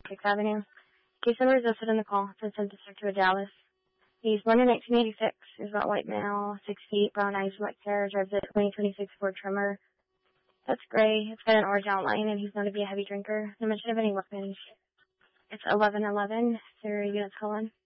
6th Avenue. Case number is listed in the call. It's in District 2 of Dallas. He's born in 1986. He's about white male, 6 feet, brown eyes, black hair, drives a 2026 Ford Tremor. That's gray. It's got an orange outline, and he's known to be a heavy drinker. No mention of any weapons. It's 1111. Is there units calling?